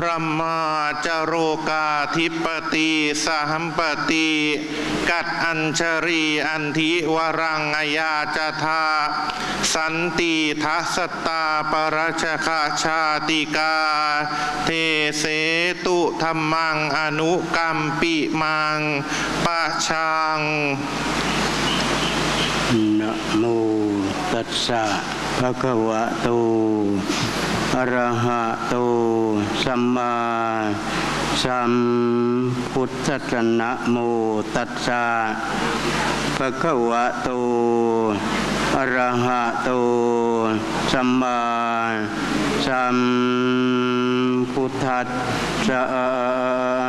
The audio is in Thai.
รัมมาจโรกาธิปติสหัมปติกัดอัญชรีอันทิวรังอยาจทาสันติทัสตาปรัชคาชาติกาเทเสตุธรรมังอนุกัมปิมังปะชังนะโมตัสสะภะคะวะโตอะระหะโตสัมมาสัมพุทธัสสะนะโมตัสสะภะคะวะโตอะระหะโตสัมมาสัมพุทธัสสะ